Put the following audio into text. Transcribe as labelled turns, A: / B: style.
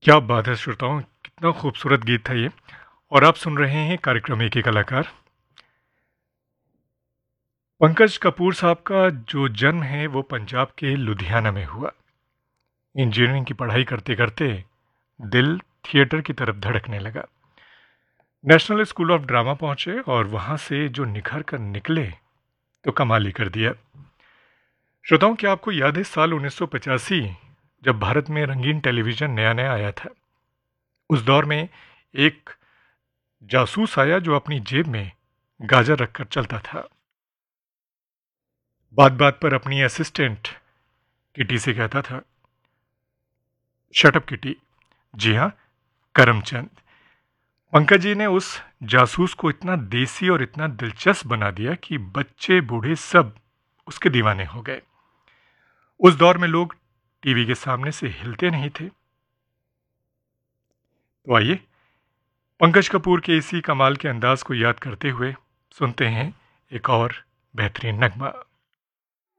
A: क्या बात है श्रोताओं! कितना खूबसूरत गीत था ये। और आप सुन रहे हैं कार्यक्रम एक ही कलाकार। पंकज कपूर साहब का जो जन्म है वो पंजाब के लुधियाना में हुआ। इंजीनियरिंग की पढ़ाई करते करते दिल थिएटर की तरफ धड़कने लगा। नेशनल स्कूल ऑफ ड्रामा पहुंचे और वहां से जो निखर कर निकले तो कमाल ही कर दिया। श्रोताओं, क्या आपको याद है साल 1985 जब भारत में रंगीन टेलीविज़न नया नया आया था? उस दौर में एक जासूस आया जो अपनी जेब में गाजर रखकर चलता था। बात बात पर अपनी असिस्टेंट किटी से कहता था, शट अप किटी। जी हाँ, करमचंद। पंकज जी ने उस जासूस को इतना देसी और इतना दिलचस्प बना दिया कि बच्चे बूढ़े सब उसके दीवाने हो गए। उस दौर में लोग टीवी के सामने से हिलते नहीं थे। तो आइए पंकज कपूर के इसी कमाल के अंदाज को याद करते हुए सुनते हैं एक और बेहतरीन नगमा।